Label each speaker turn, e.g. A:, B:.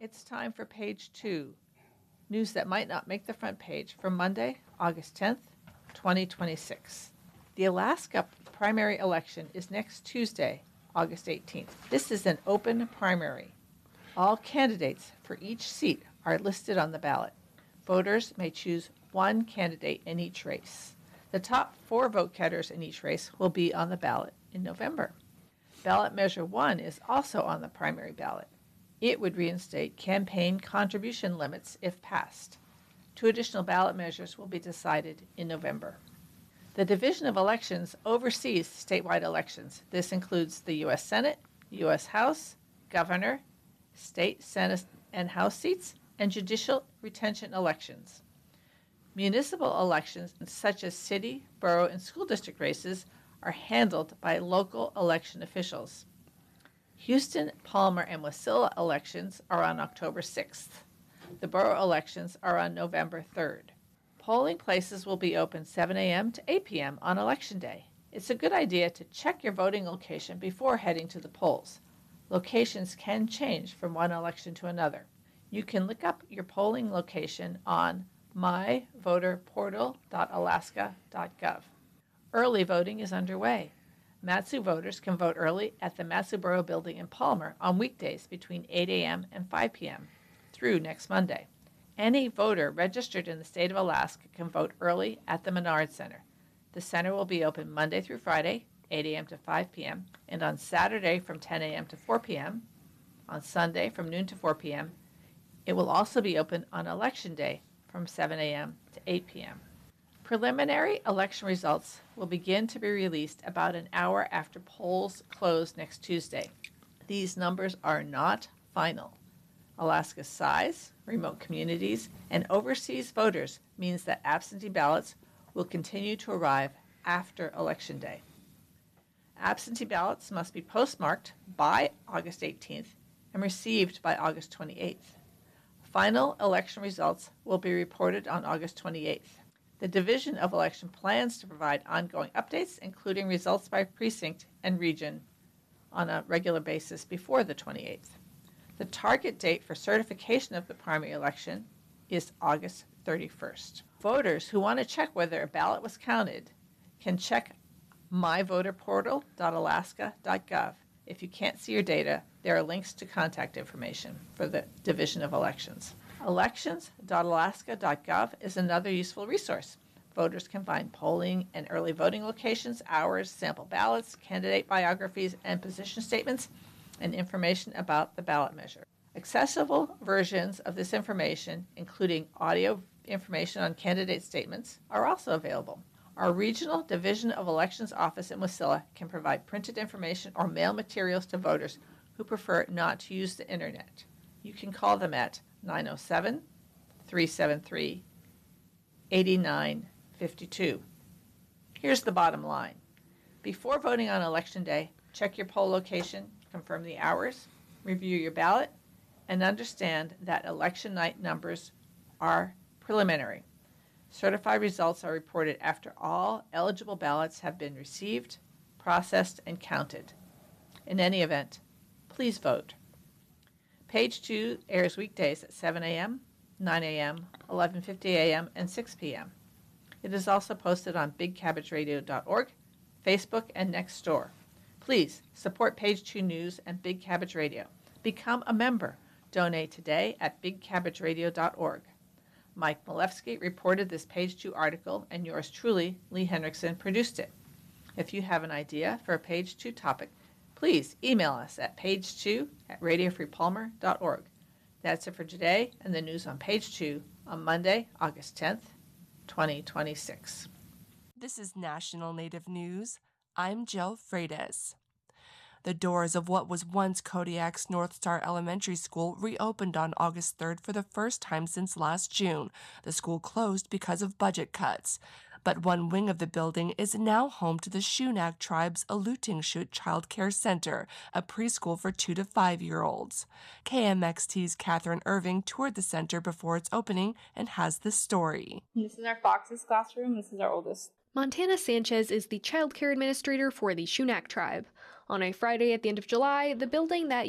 A: It's time for page 2, news that might not make the front page for Monday, August 10th, 2026. The Alaska primary election is next Tuesday, August 18th. This is an open primary. All candidates for each seat are listed on the ballot. Voters may choose one candidate in each race. The top 4 vote getters in each race will be on the ballot in November. Ballot Measure 1 is also on the primary ballot. It would reinstate campaign contribution limits if passed. 2 additional ballot measures will be decided in November. The Division of Elections oversees statewide elections. This includes the U.S. Senate, U.S. House, Governor, state Senate and House seats, and judicial retention elections. Municipal elections, such as city, borough, and school district races, are handled by local election officials. Houston, Palmer, and Wasilla elections are on October 6th. The borough elections are on November 3rd. Polling places will be open 7 a.m. to 8 p.m. on Election Day. It's a good idea to check your voting location before heading to the polls. Locations can change from one election to another. You can look up your polling location on myvoterportal.alaska.gov. Early voting is underway. Mat-Su voters can vote early at the Mat-Su Borough Building in Palmer on weekdays between 8 a.m. and 5 p.m. through next Monday. Any voter registered in the state of Alaska can vote early at the Menard Center. The center will be open Monday through Friday, 8 a.m. to 5 p.m., and on Saturday from 10 a.m. to 4 p.m., on Sunday from noon to 4 p.m. It will also be open on Election Day from 7 a.m. to 8 p.m. Preliminary election results will begin to be released about an hour after polls close next Tuesday. These numbers are not final. Alaska's size, remote communities, and overseas voters means that absentee ballots will continue to arrive after Election Day. Absentee ballots must be postmarked by August 18th and received by August 28th. Final election results will be reported on August 28th. The Division of Election plans to provide ongoing updates, including results by precinct and region, on a regular basis before the 28th. The target date for certification of the primary election is August 31st. Voters who want to check whether a ballot was counted can check myvoterportal.alaska.gov. If you can't see your data, there are links to contact information for the Division of Elections. Elections.alaska.gov is another useful resource. Voters can find polling and early voting locations, hours, sample ballots, candidate biographies, and position statements, and information about the ballot measure. Accessible versions of this information, including audio information on candidate statements, are also available. Our Regional Division of Elections office in Wasilla can provide printed information or mail materials to voters who prefer not to use the internet. You can call them at 907-373-8952. Here's the bottom line. Before voting on Election Day, check your poll location, confirm the hours, review your ballot, and understand that election night numbers are preliminary. Certified results are reported after all eligible ballots have been received, processed, and counted. In any event, please vote. Page 2 airs weekdays at 7 a.m., 9 a.m., 11:50 a.m., and 6 p.m. It is also posted on BigCabbageRadio.org, Facebook, and Nextdoor. Please support Page 2 News and Big Cabbage Radio. Become a member. Donate today at BigCabbageRadio.org. Mike Malefsky reported this Page 2 article, and yours truly, Lee Henriksen, produced it. If you have an idea for a Page 2 topic, please email us at page2@radiofreepalmer.org. That's it for today and the news on Page 2 on Monday, August 10th, 2026.
B: This is National Native News. I'm Jill Freitas. The doors of what was once Kodiak's North Star Elementary School reopened on August 3rd for the first time since last June. The school closed because of budget cuts. But one wing of the building is now home to the Shunak tribe's Alutingshoot Child Care Center, a preschool for 2 to 5-year-olds. KMXT's Catherine Irving toured the center before its opening and has the story.
C: This is our Fox's classroom. This is our oldest.
D: Montana Sanchez is the child care administrator for the Shunak tribe. On a Friday at the end of July, the building that